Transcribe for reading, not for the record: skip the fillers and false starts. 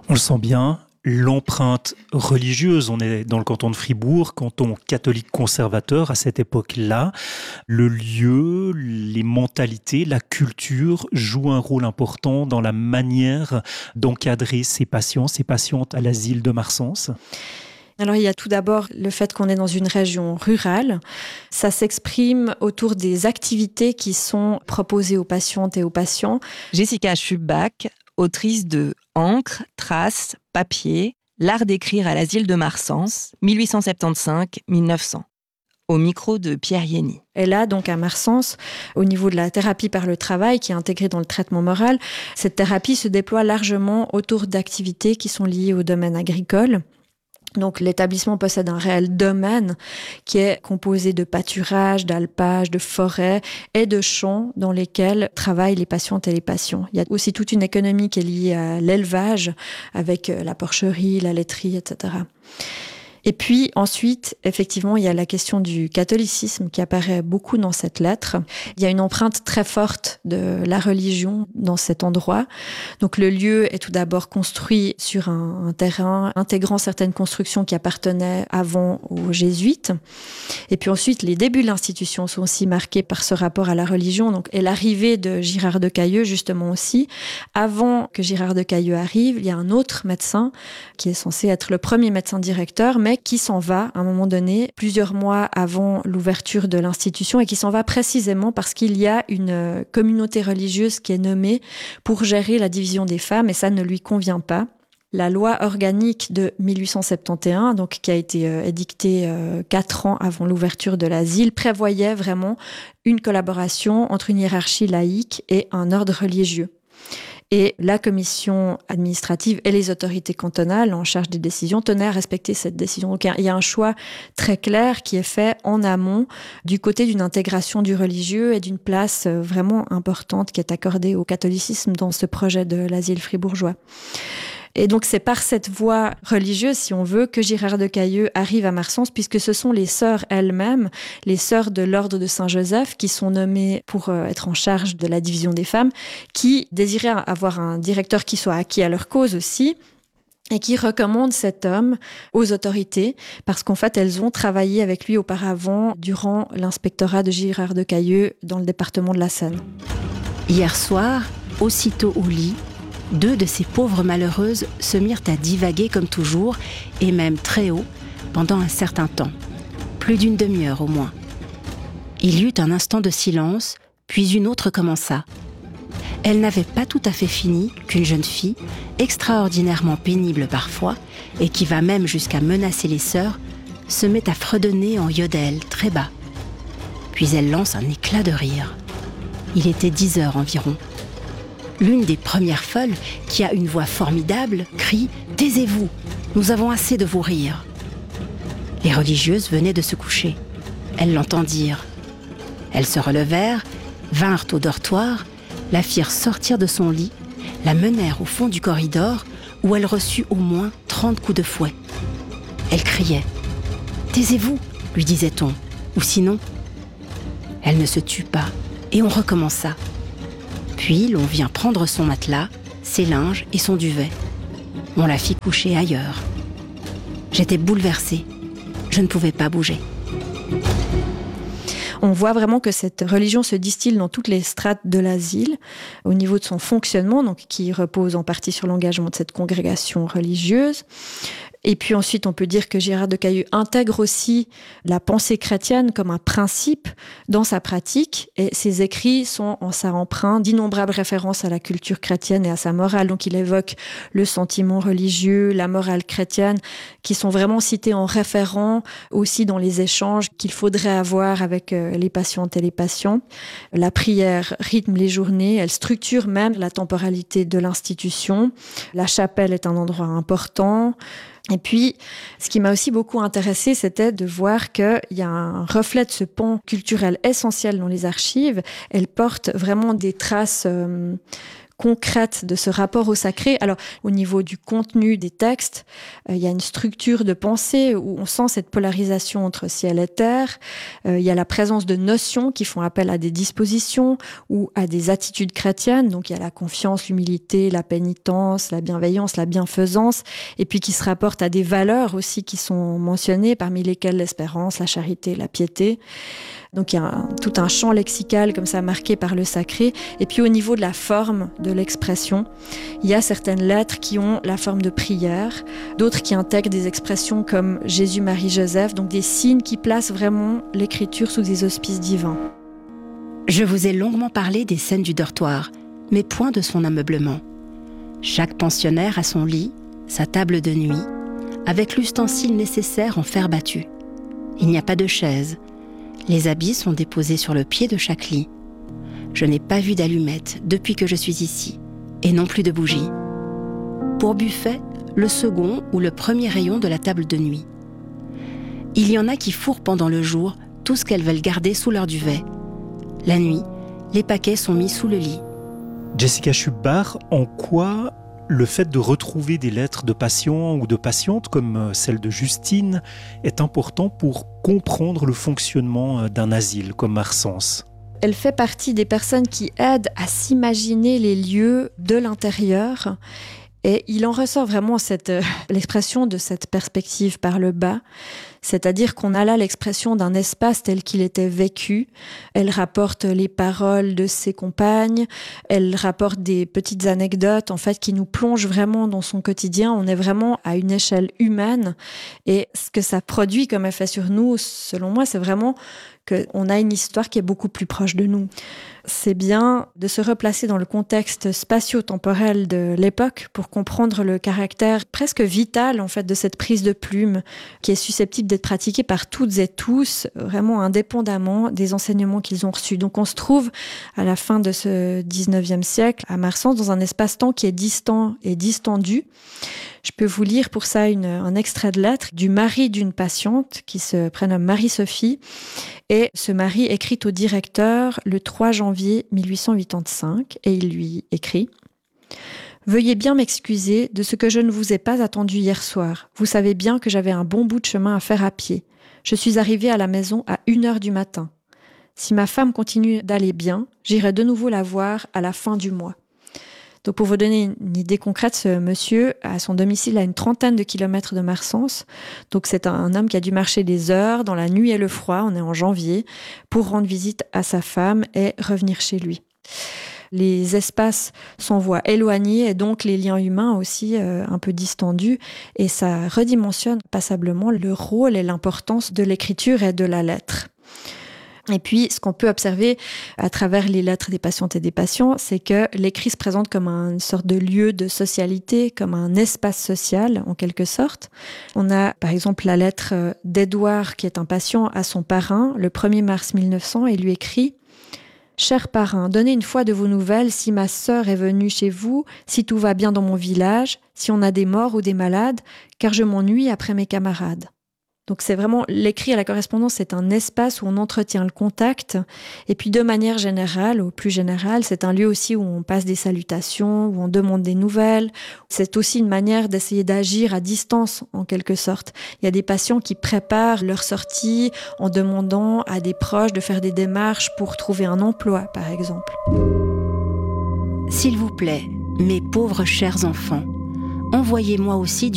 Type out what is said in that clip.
On le sent bien, l'empreinte religieuse, on est dans le canton de Fribourg, canton catholique conservateur à cette époque-là. Le lieu, les mentalités, la culture jouent un rôle important dans la manière d'encadrer ces patients, ces patientes à l'asile de Marsens. Alors il y a tout d'abord le fait qu'on est dans une région rurale. Ça s'exprime autour des activités qui sont proposées aux patientes et aux patients. Jessica Schubach, autrice de Encre, Traces, Papier, l'art d'écrire à l'asile de Marsens, 1875-1900. Au micro de Pierre Yenny. Et là, donc à Marsens, au niveau de la thérapie par le travail, qui est intégrée dans le traitement moral, cette thérapie se déploie largement autour d'activités qui sont liées au domaine agricole. Donc l'établissement possède un réel domaine qui est composé de pâturages, d'alpages, de forêts et de champs dans lesquels travaillent les patientes et les patients. Il y a aussi toute une économie qui est liée à l'élevage avec la porcherie, la laiterie, etc. Et puis ensuite, effectivement, il y a la question du catholicisme qui apparaît beaucoup dans cette lettre. Il y a une empreinte très forte de la religion dans cet endroit. Donc le lieu est tout d'abord construit sur un terrain intégrant certaines constructions qui appartenaient avant aux jésuites. Et puis ensuite, les débuts de l'institution sont aussi marqués par ce rapport à la religion. Donc, et l'arrivée de Girard de Cailleux, justement aussi. Avant que Girard de Cailleux arrive, il y a un autre médecin qui est censé être le premier médecin directeur, mais qui s'en va à un moment donné, plusieurs mois avant l'ouverture de l'institution, et qui s'en va précisément parce qu'il y a une communauté religieuse qui est nommée pour gérer la division des femmes, et ça ne lui convient pas. La loi organique de 1871, donc, qui a été édictée 4 ans avant l'ouverture de l'asile, prévoyait vraiment une collaboration entre une hiérarchie laïque et un ordre religieux. Et la commission administrative et les autorités cantonales en charge des décisions tenaient à respecter cette décision. Donc il y a un choix très clair qui est fait en amont du côté d'une intégration du religieux et d'une place vraiment importante qui est accordée au catholicisme dans ce projet de l'asile fribourgeois. Et donc c'est par cette voie religieuse, si on veut, que Girard de Cailleux arrive à Marsens, puisque ce sont les sœurs elles-mêmes, les sœurs de l'ordre de Saint-Joseph, qui sont nommées pour être en charge de la division des femmes, qui désiraient avoir un directeur qui soit acquis à leur cause aussi, et qui recommandent cet homme aux autorités, parce qu'en fait, elles ont travaillé avec lui auparavant durant l'inspectorat de Girard de Cailleux dans le département de la Seine. Hier soir, aussitôt au lit, 2 de ces pauvres malheureuses se mirent à divaguer comme toujours, et même très haut, pendant un certain temps, plus d'une demi-heure au moins. Il y eut un instant de silence, puis une autre commença. Elle n'avait pas tout à fait fini qu'une jeune fille, extraordinairement pénible parfois, et qui va même jusqu'à menacer les sœurs, se met à fredonner en yodel très bas. Puis elle lance un éclat de rire. Il était 10 heures environ. L'une des premières folles, qui a une voix formidable, crie « Taisez-vous, nous avons assez de vous rire !» Les religieuses venaient de se coucher. Elles l'entendirent. Elles se relevèrent, vinrent au dortoir, la firent sortir de son lit, la menèrent au fond du corridor, où elle reçut au moins 30 coups de fouet. Elle criait « Taisez-vous !» lui disait-on, ou sinon. Elle ne se tut pas, et on recommença. Puis l'on vient prendre son matelas, ses linges et son duvet. On la fit coucher ailleurs. J'étais bouleversée. Je ne pouvais pas bouger. On voit vraiment que cette religion se distille dans toutes les strates de l'asile, au niveau de son fonctionnement, donc qui repose en partie sur l'engagement de cette congrégation religieuse. Et puis ensuite, on peut dire que Girard de Cailleux intègre aussi la pensée chrétienne comme un principe dans sa pratique. Et ses écrits sont en sa empreinte d'innombrables références à la culture chrétienne et à sa morale. Donc il évoque le sentiment religieux, la morale chrétienne, qui sont vraiment cités en référent aussi dans les échanges qu'il faudrait avoir avec les patientes et les patients. La prière rythme les journées, elle structure même la temporalité de l'institution. La chapelle est un endroit important. Et puis, ce qui m'a aussi beaucoup intéressée, c'était de voir qu'il y a un reflet de ce pan culturel essentiel dans les archives. Elles portent vraiment des traces concrète de ce rapport au sacré. Alors, au niveau du contenu des textes, il y a une structure de pensée où on sent cette polarisation entre ciel et terre. Il y a la présence de notions qui font appel à des dispositions ou à des attitudes chrétiennes. Donc, il y a la confiance, l'humilité, la pénitence, la bienveillance, la bienfaisance, et puis qui se rapportent à des valeurs aussi qui sont mentionnées, parmi lesquelles l'espérance, la charité, la piété. Donc il y a tout un champ lexical comme ça marqué par le sacré. Et puis au niveau de la forme de l'expression, il y a certaines lettres qui ont la forme de prière, d'autres qui intègrent des expressions comme Jésus, Marie, Joseph, donc des signes qui placent vraiment l'écriture sous des auspices divins. Je vous ai longuement parlé des scènes du dortoir, mais point de son ameublement. Chaque pensionnaire a son lit, sa table de nuit, avec l'ustensile nécessaire en fer battu. Il n'y a pas de chaise. Les habits sont déposés sur le pied de chaque lit. Je n'ai pas vu d'allumettes depuis que je suis ici, et non plus de bougies. Pour buffet, le second ou le premier rayon de la table de nuit. Il y en a qui fourrent pendant le jour tout ce qu'elles veulent garder sous leur duvet. La nuit, les paquets sont mis sous le lit. Jessica Schubach, en quoi le fait de retrouver des lettres de patients ou de patientes comme celle de Justine est important pour comprendre le fonctionnement d'un asile comme Marsens? Elle fait partie des personnes qui aident à s'imaginer les lieux de l'intérieur. Et il en ressort vraiment l'expression de cette perspective par le bas, c'est-à-dire qu'on a là l'expression d'un espace tel qu'il était vécu. Elle rapporte les paroles de ses compagnes, elle rapporte des petites anecdotes en fait qui nous plongent vraiment dans son quotidien. On est vraiment à une échelle humaine et ce que ça produit comme effet sur nous, selon moi, c'est vraiment qu'on a une histoire qui est beaucoup plus proche de nous. C'est bien de se replacer dans le contexte spatio-temporel de l'époque pour comprendre le caractère presque vital en fait de cette prise de plume qui est susceptible d'être pratiquée par toutes et tous, vraiment indépendamment des enseignements qu'ils ont reçus. Donc on se trouve à la fin de ce 19e siècle à Marsens dans un espace-temps qui est distant et distendu. Je peux vous lire pour ça un extrait de lettre du mari d'une patiente qui se prénomme Marie-Sophie. Et ce mari écrit au directeur le 3 janvier 1885 et il lui écrit « Veuillez bien m'excuser de ce que je ne vous ai pas attendu hier soir. Vous savez bien que j'avais un bon bout de chemin à faire à pied. Je suis arrivée à la maison à 1h du matin. Si ma femme continue d'aller bien, j'irai de nouveau la voir à la fin du mois. » Donc pour vous donner une idée concrète, ce monsieur a son domicile à une 30aine de kilomètres de Marsens. Donc c'est un homme qui a dû marcher des heures dans la nuit et le froid, on est en janvier, pour rendre visite à sa femme et revenir chez lui. Les espaces s'envoient éloignés et donc les liens humains aussi un peu distendus et ça redimensionne passablement le rôle et l'importance de l'écriture et de la lettre. Et puis, ce qu'on peut observer à travers les lettres des patientes et des patients, c'est que l'écrit se présente comme une sorte de lieu de socialité, comme un espace social, en quelque sorte. On a, par exemple, la lettre d'Édouard, qui est un patient, à son parrain, le 1er mars 1900, et lui écrit « Cher parrain, donnez une fois de vos nouvelles si ma sœur est venue chez vous, si tout va bien dans mon village, si on a des morts ou des malades, car je m'ennuie après mes camarades. » Donc c'est vraiment l'écrit à la correspondance, c'est un espace où on entretient le contact. Et puis de manière générale, au plus général, c'est un lieu aussi où on passe des salutations, où on demande des nouvelles. C'est aussi une manière d'essayer d'agir à distance, en quelque sorte. Il y a des patients qui préparent leur sortie en demandant à des proches de faire des démarches pour trouver un emploi, par exemple. S'il vous plaît, mes pauvres chers enfants, envoyez-moi aussi